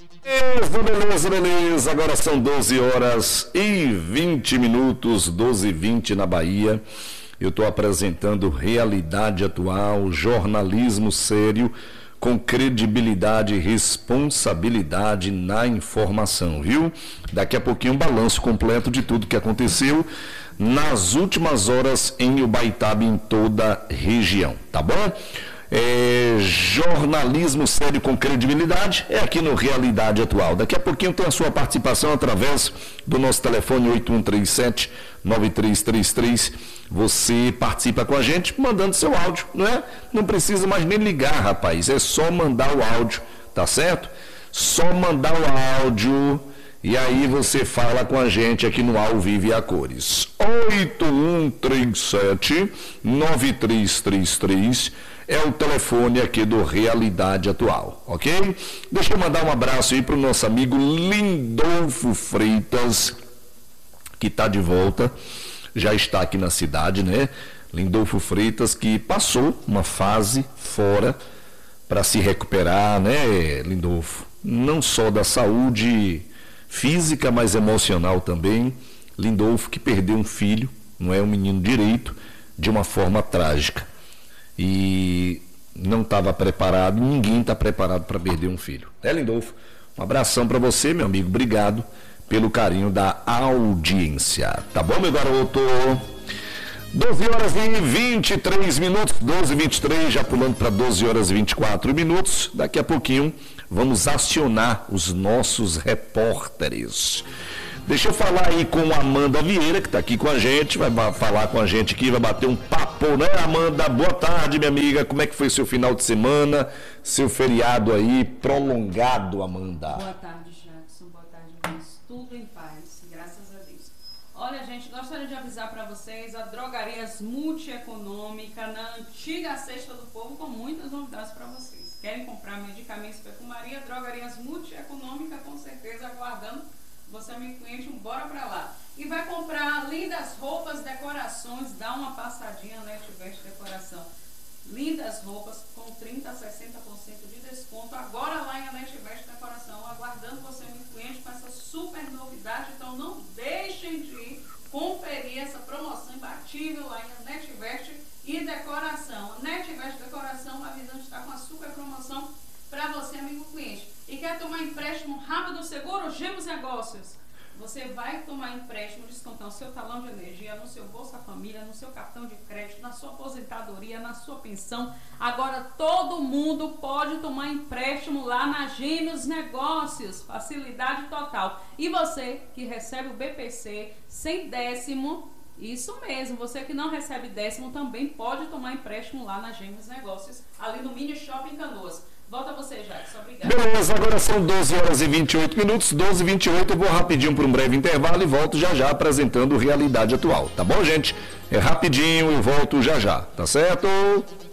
Beleza, beleza. Agora são 12 horas e 20 minutos, 12h20 na Bahia. Eu estou apresentando Realidade Atual, jornalismo sério, com credibilidade e responsabilidade na informação, viu? Daqui a pouquinho um balanço completo de tudo que aconteceu nas últimas horas em Ubaitaba e em toda a região, tá bom? Jornalismo sério com credibilidade é aqui no Realidade Atual. Daqui a pouquinho tem a sua participação através do nosso telefone 8137-9333. Você participa com a gente mandando seu áudio, não é? Não precisa mais nem ligar, rapaz, é só mandar o áudio, tá certo? Só mandar o áudio e aí você fala com a gente aqui no Ao Vivo e a Cores. 8137-9333 é o telefone aqui do Realidade Atual, ok? Deixa eu mandar um abraço aí para o nosso amigo Lindolfo Freitas, que está de volta, já está aqui na cidade, né? Lindolfo Freitas, que passou uma fase fora para se recuperar, né, Lindolfo? Não só da saúde física, mas emocional também. Lindolfo que perdeu um filho, não é um menino direito, de uma forma trágica. E não estava preparado, ninguém está preparado para perder um filho. Lindolfo, um abração para você, meu amigo, obrigado pelo carinho da audiência. Tá bom, meu garoto? 12 horas e 23 minutos, 12h23, já pulando para 12 horas e 24 minutos. Daqui a pouquinho vamos acionar os nossos repórteres. Deixa eu falar aí com a Amanda Vieira, que está aqui com a gente, vai falar com a gente aqui, vai bater um papo, né, Amanda? Boa tarde, minha amiga. Como é que foi seu final de semana, seu feriado aí prolongado, Amanda? Boa tarde, Jackson. Boa tarde, Luiz. Tudo em paz, graças a Deus. Olha, gente, gostaria de avisar para vocês a Drogarias Multieconômica na antiga Cesta do Povo, com muitas novidades para vocês. Querem comprar medicamentos e perfumaria? Drogarias Multieconômica, com certeza, aguardando você, meu cliente, bora pra lá. E vai comprar lindas roupas, decorações, dá uma passadinha na Netvest Decoração. Lindas roupas com 30% a 60% de desconto. Agora lá em Netvest Decoração, aguardando você, meu cliente, com essa super novidade. Então não deixem de conferir essa promoção imbatível lá em Netvest e Decoração. A Netvest Decoração, avisando, está com a super promoção para você, amigo cliente. E quer tomar empréstimo rápido, seguro? Gemos Negócios. Você vai tomar empréstimo, descontar o seu talão de energia, no seu Bolsa Família, no seu cartão de crédito, na sua aposentadoria, na sua pensão. Agora todo mundo pode tomar empréstimo lá na Gêmeos Negócios. Facilidade total. E você que recebe o BPC sem décimo, isso mesmo, você que não recebe décimo também pode tomar empréstimo lá na Gêmeos Negócios, ali no Mini Shopping Canoas. Volta você, Jackson. Obrigado. Beleza, agora são 12 horas e 28 minutos, 12h28, eu vou rapidinho para um breve intervalo e volto já já apresentando Realidade Atual, tá bom, gente? É rapidinho, eu volto já já, tá certo?